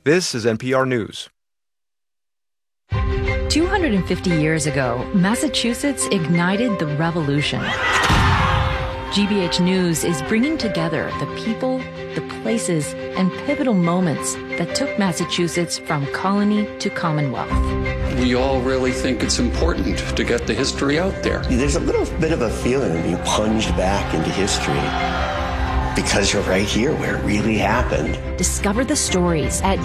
This is NPR News. 250 years ago, Massachusetts ignited the revolution. GBH News is bringing together the people, the places, and pivotal moments that took Massachusetts from colony to Commonwealth. We all really think it's important to get the history out there. There's a little bit of a feeling of being plunged back into history because you're right here where it really happened. Discover the stories at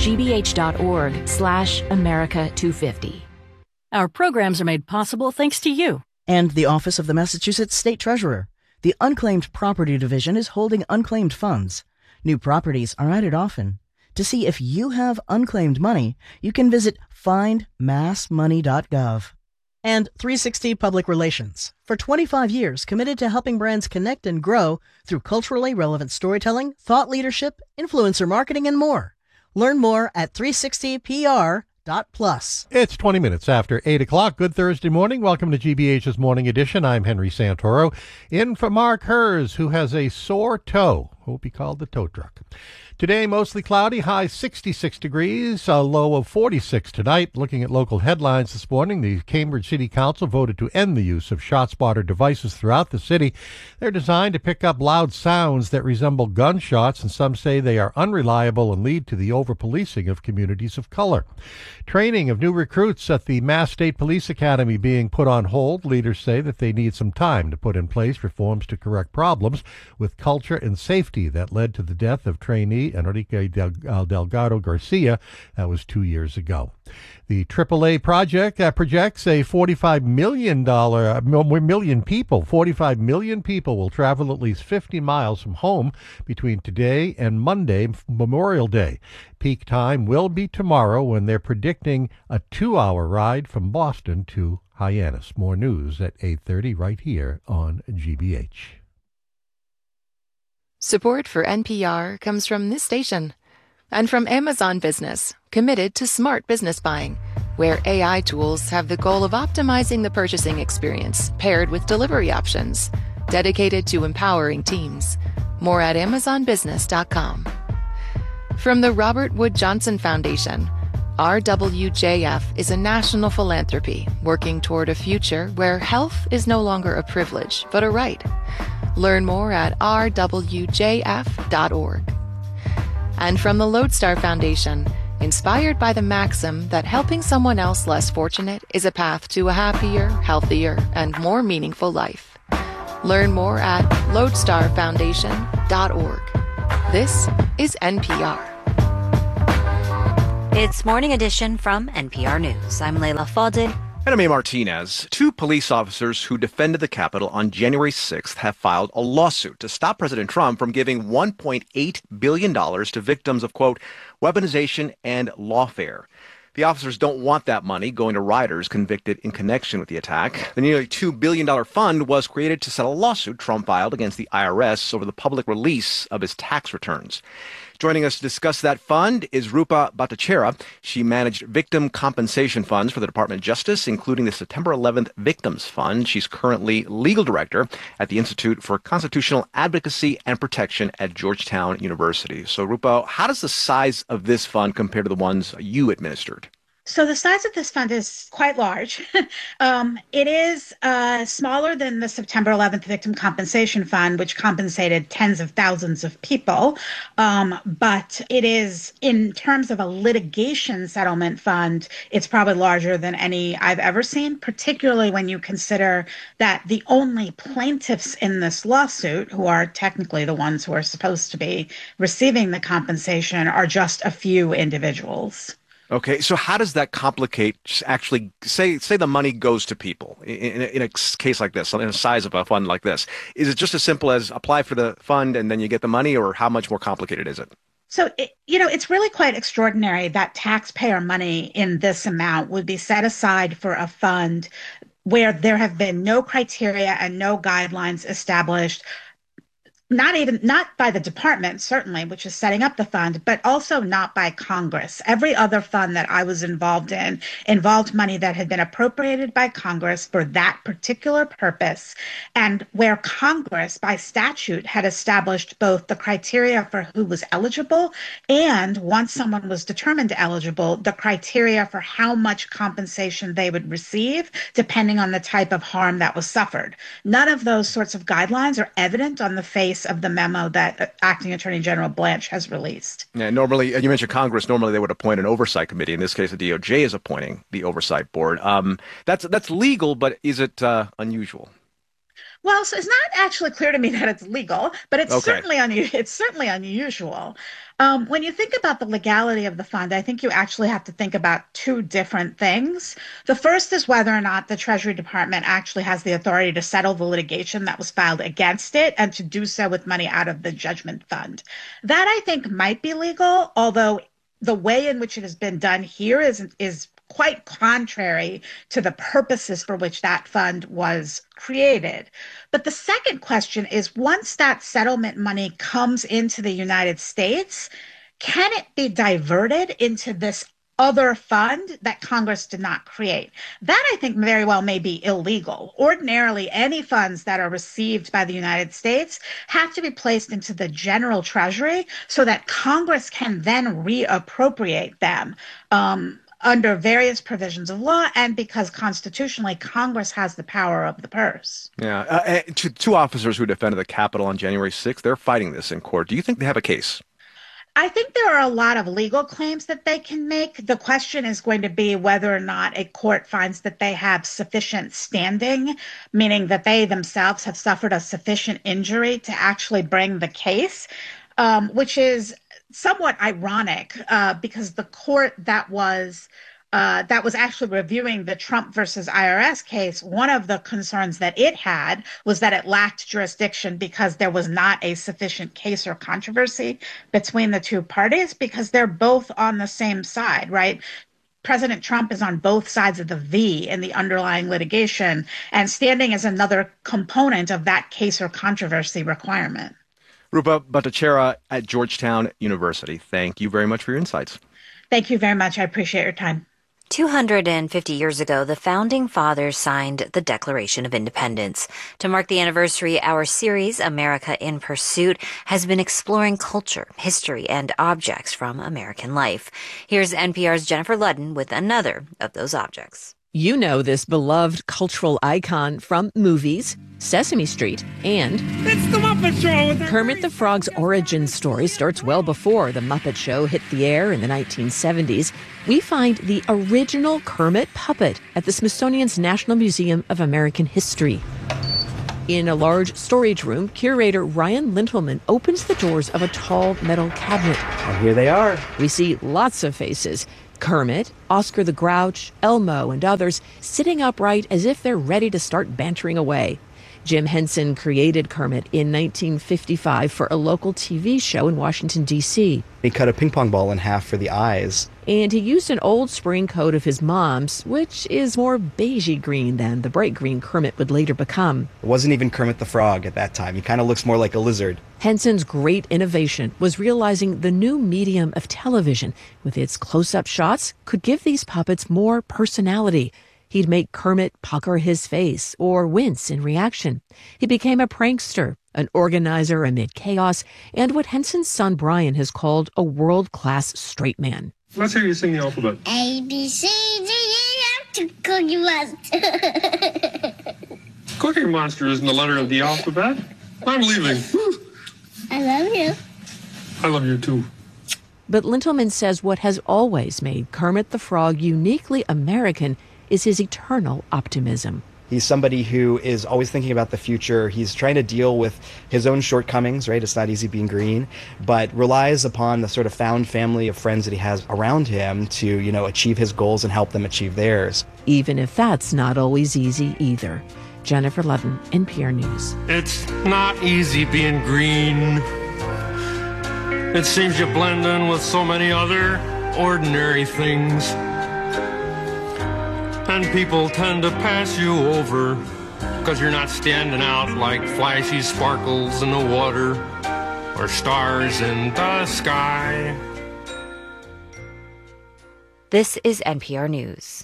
gbh.org/America250. Our programs are made possible thanks to you. And the Office of the Massachusetts State Treasurer. The Unclaimed Property Division is holding unclaimed funds. New properties are added often. To see if you have unclaimed money, you can visit findmassmoney.gov. And 360 Public Relations. For 25 years, committed to helping brands connect and grow through culturally relevant storytelling, thought leadership, influencer marketing, and more. Learn more at 360PR.plus. It's 20 minutes after 8 o'clock. Good Thursday morning. Welcome to GBH's Morning Edition. I'm Henry Santoro. In for Mark Hers, who has a sore toe. Hope he called the tow truck. Today, mostly cloudy, high 66 degrees, a low of 46 tonight. Looking at local headlines this morning, the Cambridge City Council voted to end the use of ShotSpotter devices throughout the city. They're designed to pick up loud sounds that resemble gunshots, and some say they are unreliable and lead to the over-policing of communities of color. Training of new recruits at the Mass State Police Academy being put on hold. Leaders say that they need some time to put in place reforms to correct problems with culture and safety that led to the death of trainee Enrique Delgado Garcia. That was 2 years ago. The AAA project projects a $45 million people will travel at least 50 miles from home between today and Monday, Memorial Day. Peak time will be tomorrow when they're predicting a 2-hour ride from Boston to Hyannis. More news at 8:30 right here on GBH. Support for NPR comes from this station and from Amazon Business, committed to smart business buying, where AI tools have the goal of optimizing the purchasing experience paired with delivery options, dedicated to empowering teams. More at amazonbusiness.com. From the Robert Wood Johnson Foundation, RWJF is a national philanthropy working toward a future where health is no longer a privilege, but a right. Learn more at rwjf.org. And from the Lodestar Foundation, inspired by the maxim that helping someone else less fortunate is a path to a happier, healthier, and more meaningful life. Learn more at lodestarfoundation.org. This is NPR. It's Morning Edition from NPR News. I'm Leila Fadel. And I'm A. Martinez. Two police officers who defended the Capitol on January 6th have filed a lawsuit to stop President Trump from giving $1.8 billion to victims of, quote, weaponization and lawfare. The officers don't want that money going to rioters convicted in connection with the attack. The nearly $2 billion fund was created to settle a lawsuit Trump filed against the IRS over the public release of his tax returns. Joining us to discuss that fund is Rupa Bhattacharya. She managed victim compensation funds for the Department of Justice, including the September 11th Victims Fund. She's currently legal director at the Institute for Constitutional Advocacy and Protection at Georgetown University. So, Rupa, how does the size of this fund compare to the ones you administered? So the size of this fund is quite large. It is smaller than the September 11th Victim Compensation Fund, which compensated tens of thousands of people. But it is, in terms of a litigation settlement fund, it's probably larger than any I've ever seen, particularly when you consider that the only plaintiffs in this lawsuit, who are technically the ones who are supposed to be receiving the compensation, are just a few individuals. Okay, so how does that complicate actually, say the money goes to people in a case like this, in the size of a fund like this? Is it just as simple as apply for the fund and then you get the money, or how much more complicated is it? So, it's really quite extraordinary that taxpayer money in this amount would be set aside for a fund where there have been no criteria and no guidelines established not by the department, certainly, which is setting up the fund, but also not by Congress. Every other fund that I was involved in involved money that had been appropriated by Congress for that particular purpose, and where Congress, by statute, had established both the criteria for who was eligible and, once someone was determined eligible, the criteria for how much compensation they would receive, depending on the type of harm that was suffered. None of those sorts of guidelines are evident on the face of the memo that Acting Attorney General Blanche has released. Yeah, normally, you mentioned Congress. Normally, they would appoint an oversight committee. In this case, the DOJ is appointing the oversight board. That's legal, but is it unusual? Well, so it's not actually clear to me that it's legal, but it's Okay. certainly unusual. When you think about the legality of the fund, I think you actually have to think about two different things. The first is whether or not the Treasury Department actually has the authority to settle the litigation that was filed against it and to do so with money out of the judgment fund. That, I think, might be legal, although the way in which it has been done here is quite contrary to the purposes for which that fund was created. But the second question is, once that settlement money comes into the United States, can it be diverted into this other fund that Congress did not create? That, I think, very well may be illegal. Ordinarily, any funds that are received by the United States have to be placed into the general treasury so that Congress can then reappropriate them under various provisions of law, and because constitutionally Congress has the power of the purse. Yeah. Two officers who defended the Capitol on January 6th, they're fighting this in court. Do you think they have a case? I think there are a lot of legal claims that they can make. The question is going to be whether or not a court finds that they have sufficient standing, meaning that they themselves have suffered a sufficient injury to actually bring the case, which is somewhat ironic because the court that was actually reviewing the Trump versus IRS case, one of the concerns that it had was that it lacked jurisdiction because there was not a sufficient case or controversy between the two parties, because they're both on the same side, right? President Trump is on both sides of the V in the underlying litigation, and standing is another component of that case or controversy requirement. Rupa Bhattacharya at Georgetown University, thank you very much for your insights. Thank you very much. I appreciate your time. 250 years ago, the Founding Fathers signed the Declaration of Independence. To mark the anniversary, our series, America in Pursuit, has been exploring culture, history, and objects from American life. Here's NPR's Jennifer Ludden with another of those objects. You know this beloved cultural icon from movies, Sesame Street, and It's the Muppet Show! Kermit the Frog's origin story starts well before The Muppet Show hit the air in the 1970s. We find the original Kermit puppet at the Smithsonian's National Museum of American History. In a large storage room, curator Ryan Lintelman opens the doors of a tall metal cabinet. And here they are. We see lots of faces. Kermit, Oscar the Grouch, Elmo, and others sitting upright as if they're ready to start bantering away. Jim Henson created Kermit in 1955 for a local TV show in Washington, D.C. He cut a ping pong ball in half for the eyes. And he used an old spring coat of his mom's, which is more beigey green than the bright green Kermit would later become. It wasn't even Kermit the Frog at that time. He kind of looks more like a lizard. Henson's great innovation was realizing the new medium of television, with its close-up shots, could give these puppets more personality. He'd make Kermit pucker his face or wince in reaction. He became a prankster, an organizer amid chaos, and what Henson's son Brian has called a world-class straight man. Let's hear you sing the alphabet. A, B, C, D, E, F, to Cookie Monster. Cookie Monster isn't the letter of the alphabet. I'm leaving. I love you. I love you too. But Lintelman says what has always made Kermit the Frog uniquely American is his eternal optimism. He's somebody who is always thinking about the future. He's trying to deal with his own shortcomings, right? It's not easy being green, but relies upon the sort of found family of friends that he has around him to, achieve his goals and help them achieve theirs. Even if that's not always easy either. Jennifer Ludden, NPR News. It's not easy being green. It seems you blend in with so many other ordinary things. And people tend to pass you over, because you're not standing out like flashy sparkles in the water or stars in the sky. This is NPR News.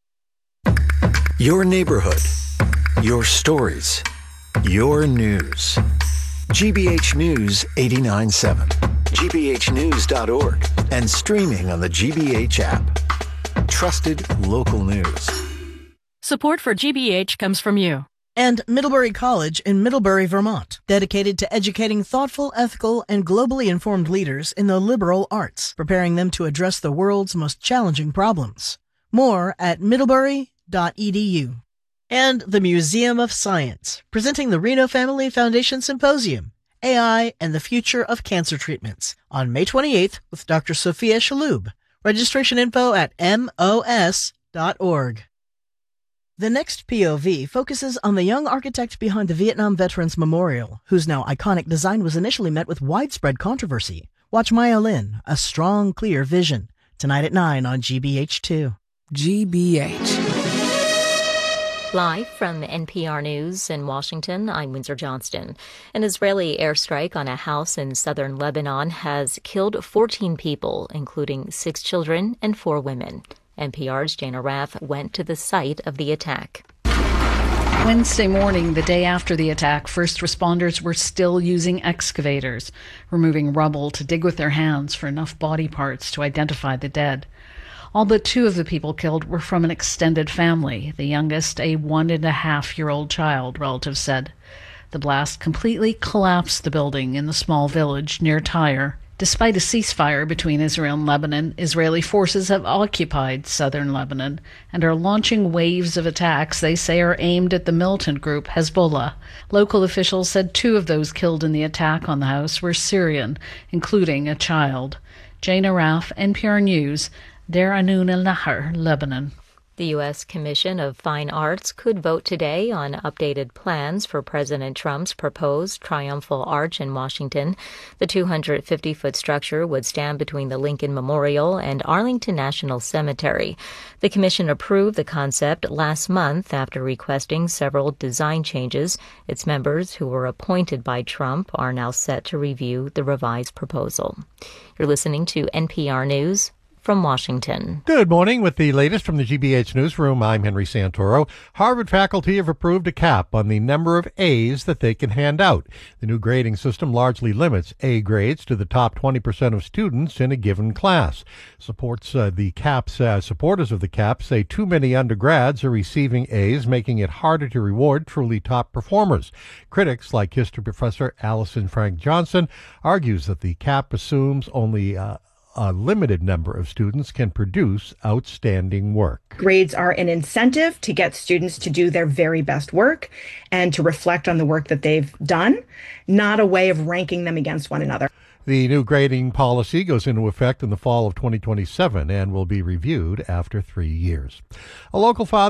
Your neighborhood, your stories, your news. GBH News 89.7, gbhnews.org, and streaming on the GBH app. Trusted local news. Support for GBH comes from you. And Middlebury College in Middlebury, Vermont, dedicated to educating thoughtful, ethical, and globally informed leaders in the liberal arts, preparing them to address the world's most challenging problems. More at middlebury.edu. And the Museum of Science, presenting the Reno Family Foundation Symposium, AI and the Future of Cancer Treatments, on May 28th with Dr. Sophia Shaloub. Registration info at mos.org. The next POV focuses on the young architect behind the Vietnam Veterans Memorial, whose now iconic design was initially met with widespread controversy. Watch Maya Lin, A Strong, Clear Vision, tonight at 9 on GBH2. GBH. Live from NPR News in Washington, I'm Windsor Johnston. An Israeli airstrike on a house in southern Lebanon has killed 14 people, including 6 children and 4 women. NPR's Jana Raff went to the site of the attack. Wednesday morning, the day after the attack, first responders were still using excavators, removing rubble to dig with their hands for enough body parts to identify the dead. All but 2 of the people killed were from an extended family, the youngest a 1.5-year-old child, relatives said. The blast completely collapsed the building in the small village near Tyre. Despite a ceasefire between Israel and Lebanon, Israeli forces have occupied southern Lebanon and are launching waves of attacks they say are aimed at the militant group Hezbollah. Local officials said 2 of those killed in the attack on the house were Syrian, including a child. Jana Raff, NPR News, Deir Anun el-Nahar, Lebanon. The U.S. Commission of Fine Arts could vote today on updated plans for President Trump's proposed Triumphal Arch in Washington. The 250-foot structure would stand between the Lincoln Memorial and Arlington National Cemetery. The commission approved the concept last month after requesting several design changes. Its members, who were appointed by Trump, are now set to review the revised proposal. You're listening to NPR News from Washington. Good morning. With the latest from the GBH newsroom, I'm Henry Santoro. Harvard faculty have approved a cap on the number of A's that they can hand out. The new grading system largely limits A grades to the top 20% of students in a given class. Supporters of the cap say too many undergrads are receiving A's, making it harder to reward truly top performers. Critics, like history professor Allison Frank Johnson, argues that the cap assumes only a limited number of students can produce outstanding work. Grades are an incentive to get students to do their very best work and to reflect on the work that they've done, not a way of ranking them against one another. The new grading policy goes into effect in the fall of 2027 and will be reviewed after 3 years. A local father